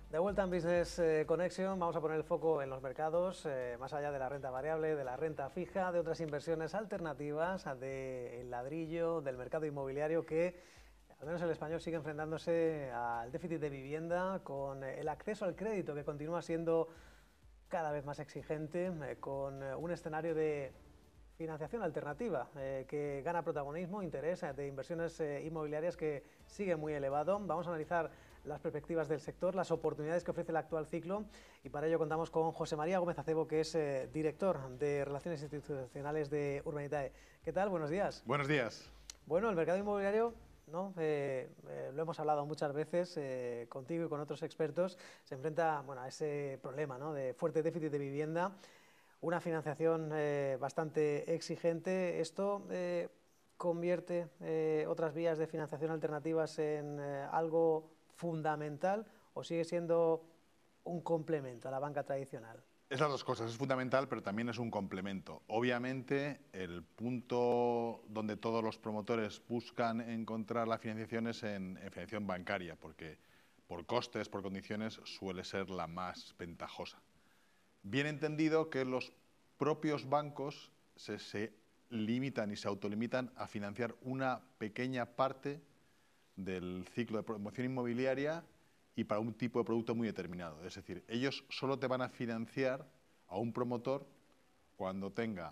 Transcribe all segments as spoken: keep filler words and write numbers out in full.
De vuelta en Business eh, Connection, vamos a poner el foco en los mercados, eh, más allá de la renta variable, de la renta fija, de otras inversiones alternativas, del ladrillo, del mercado inmobiliario que, al menos el español, sigue enfrentándose al déficit de vivienda, con el acceso al crédito que continúa siendo cada vez más exigente, eh, con un escenario de financiación alternativa eh, que gana protagonismo, interés eh, de inversiones eh, inmobiliarias que sigue muy elevado. Vamos a analizar las perspectivas del sector, las oportunidades que ofrece el actual ciclo, y para ello contamos con José María Gómez Acebo, que es eh, director de Relaciones Institucionales de Urbanitae. ¿Qué tal? Buenos días. Buenos días. Bueno, el mercado inmobiliario, ¿no? Eh, eh, lo hemos hablado muchas veces eh, contigo y con otros expertos, se enfrenta, bueno, a ese problema, ¿no?, de fuerte déficit de vivienda, una financiación eh, bastante exigente. Esto eh, convierte eh, otras vías de financiación alternativas en eh, algo fundamental, o sigue siendo un complemento a la banca tradicional. Es las dos cosas, es fundamental, pero también es un complemento. Obviamente, el punto donde todos los promotores buscan encontrar la financiación es en, en financiación bancaria, porque por costes, por condiciones, suele ser la más ventajosa. Bien entendido que los propios bancos se, se limitan y se autolimitan a financiar una pequeña parte del ciclo de promoción inmobiliaria y para un tipo de producto muy determinado. Es decir, ellos solo te van a financiar a un promotor cuando tenga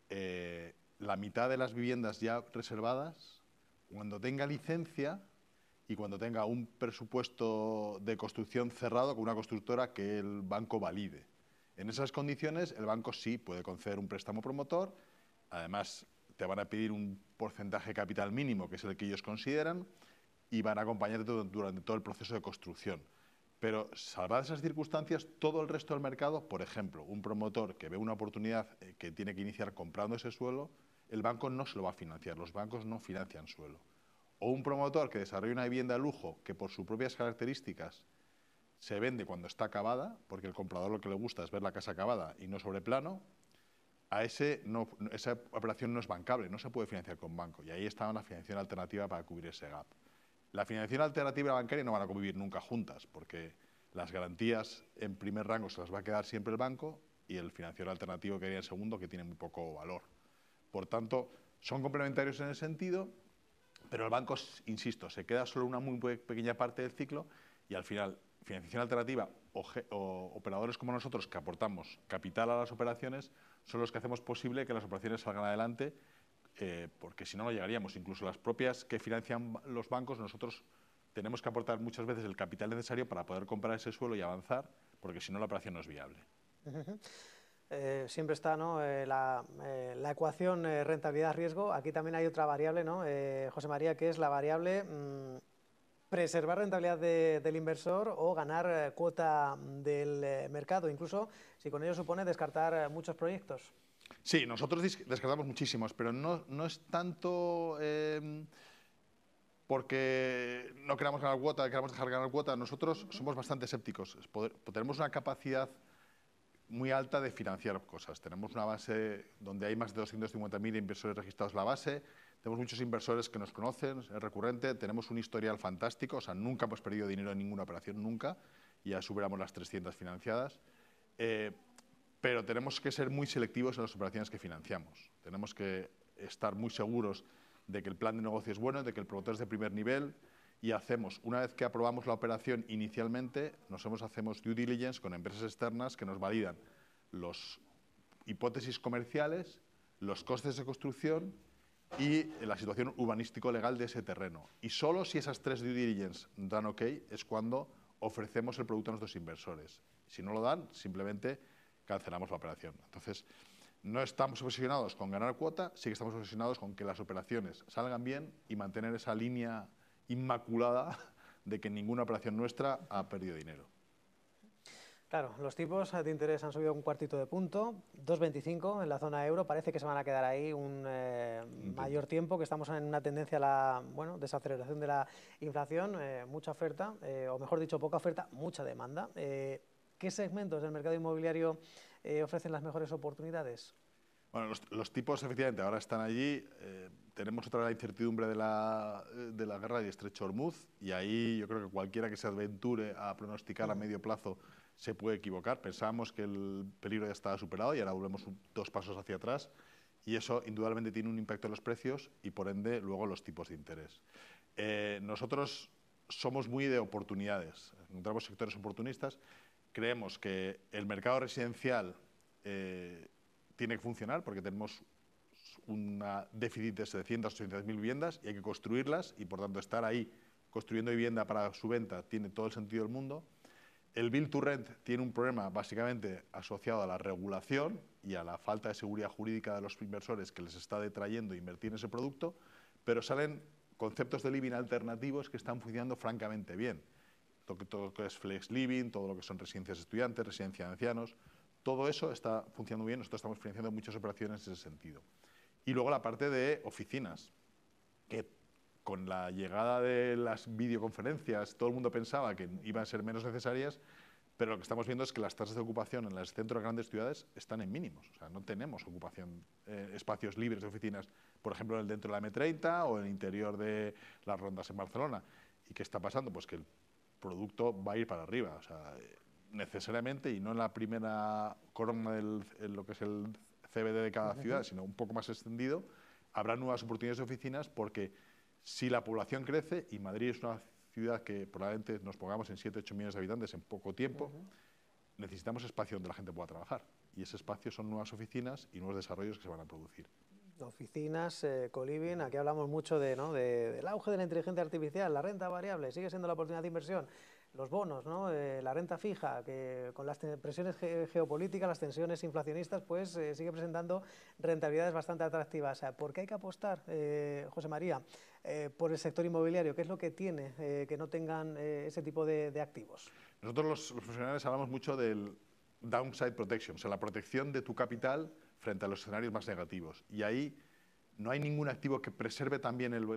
eh, la mitad de las viviendas ya reservadas, cuando tenga licencia y cuando tenga un presupuesto de construcción cerrado con una constructora que el banco valide. En esas condiciones, el banco sí puede conceder un préstamo promotor, además te van a pedir un porcentaje de capital mínimo, que es el que ellos consideran, y van a acompañarte durante todo el proceso de construcción. Pero, salvadas esas circunstancias, todo el resto del mercado, por ejemplo, un promotor que ve una oportunidad que tiene que iniciar comprando ese suelo, el banco no se lo va a financiar, los bancos no financian suelo. O un promotor que desarrolla una vivienda de lujo que por sus propias características se vende cuando está acabada, porque el comprador lo que le gusta es ver la casa acabada y no sobre plano, a ese no, esa operación no es bancable, no se puede financiar con banco, y ahí está una financiación alternativa para cubrir ese gap. La financiación alternativa bancaria no van a convivir nunca juntas, porque las garantías en primer rango se las va a quedar siempre el banco y el financiero alternativo que viene en segundo, que tiene muy poco valor. Por tanto, son complementarios en ese sentido, pero el banco, insisto, se queda solo una muy pequeña parte del ciclo y al final, financiación alternativa o, o operadores como nosotros que aportamos capital a las operaciones son los que hacemos posible que las operaciones salgan adelante. Eh, porque si no, no llegaríamos. Incluso las propias que financian los bancos, nosotros tenemos que aportar muchas veces el capital necesario para poder comprar ese suelo y avanzar, porque si no, la operación no es viable. Uh-huh. Eh, siempre está, ¿no?, eh, la, eh, la ecuación eh, rentabilidad-riesgo. Aquí también hay otra variable, ¿no?, eh, José María, que es la variable mmm, preservar rentabilidad de, del inversor o ganar eh, cuota del eh, mercado, incluso si con ello supone descartar eh, muchos proyectos. Sí, nosotros descartamos muchísimos, pero no, no es tanto eh, porque no queramos ganar cuota, queramos dejar ganar cuota. Nosotros uh-huh. somos bastante escépticos. Poder, tenemos una capacidad muy alta de financiar cosas. Tenemos una base donde hay más de doscientos cincuenta mil inversores registrados en la base, tenemos muchos inversores que nos conocen, es recurrente, tenemos un historial fantástico, o sea, nunca hemos perdido dinero en ninguna operación, nunca, y ya superamos las trescientas financiadas. Eh, pero tenemos que ser muy selectivos en las operaciones que financiamos. Tenemos que estar muy seguros de que el plan de negocio es bueno, de que el promotor es de primer nivel, y hacemos, una vez que aprobamos la operación inicialmente, nosotros hacemos due diligence con empresas externas que nos validan los hipótesis comerciales, los costes de construcción y la situación urbanístico-legal de ese terreno. Y solo si esas tres due diligence dan ok es cuando ofrecemos el producto a nuestros inversores. Si no lo dan, simplemente cancelamos la operación. Entonces, no estamos obsesionados con ganar cuota, sí que estamos obsesionados con que las operaciones salgan bien y mantener esa línea inmaculada de que ninguna operación nuestra ha perdido dinero. Claro, los tipos de interés han subido un cuartito de punto, dos coma veinticinco en la zona euro, parece que se van a quedar ahí un eh, mayor tiempo, que estamos en una tendencia a la bueno, desaceleración de la inflación, eh, mucha oferta, eh, o mejor dicho, poca oferta, mucha demanda. Eh, ¿Qué segmentos del mercado inmobiliario eh, ofrecen las mejores oportunidades? Bueno, los, los tipos efectivamente ahora están allí. Eh, tenemos otra vez la incertidumbre de la, de la guerra del Estrecho de Hormuz y ahí yo creo que cualquiera que se aventure a pronosticar a medio plazo se puede equivocar. Pensábamos que el peligro ya estaba superado y ahora volvemos un, dos pasos hacia atrás y eso indudablemente tiene un impacto en los precios y por ende luego los tipos de interés. Eh, nosotros somos muy de oportunidades, encontramos sectores oportunistas, creemos que el mercado residencial eh, tiene que funcionar porque tenemos un déficit de setecientas, ochocientas mil viviendas y hay que construirlas y por tanto estar ahí construyendo vivienda para su venta tiene todo el sentido del mundo. El Build to Rent tiene un problema básicamente asociado a la regulación y a la falta de seguridad jurídica de los inversores que les está detrayendo invertir en ese producto, pero salen conceptos de living alternativos que están funcionando francamente bien. Todo, todo lo que es flex living, todo lo que son residencias de estudiantes, residencias de ancianos, todo eso está funcionando bien, nosotros estamos financiando muchas operaciones en ese sentido. Y luego la parte de oficinas, que con la llegada de las videoconferencias todo el mundo pensaba que iban a ser menos necesarias, pero lo que estamos viendo es que las tasas de ocupación en los centros de grandes ciudades están en mínimos. O sea, no tenemos ocupación, eh, espacios libres de oficinas, por ejemplo, dentro de la eme treinta o en el interior de las rondas en Barcelona. ¿Y qué está pasando? Pues que el producto va a ir para arriba. O sea, necesariamente, y no en la primera corona del en lo que es el ce be de de cada ciudad, sino un poco más extendido, habrá nuevas oportunidades de oficinas porque si la población crece, y Madrid es una ciudad que probablemente nos pongamos en siete, ocho millones de habitantes en poco tiempo, uh-huh. necesitamos espacio donde la gente pueda trabajar. Y ese espacio son nuevas oficinas y nuevos desarrollos que se van a producir. Oficinas, eh, co-living, aquí hablamos mucho de, ¿no? de, del auge de la inteligencia artificial, la renta variable, sigue siendo la oportunidad de inversión, los bonos, ¿no? eh, la renta fija, que con las presiones ge geopolíticas, las tensiones inflacionistas, pues eh, sigue presentando rentabilidades bastante atractivas. ¿Por qué hay que apostar, eh, José María, eh, por el sector inmobiliario? ¿Qué es lo que tiene eh, que no tengan eh, ese tipo de, de activos? Nosotros los, los profesionales hablamos mucho del downside protection, o sea, la protección de tu capital frente a los escenarios más negativos. Y ahí no hay ningún activo que preserve también el,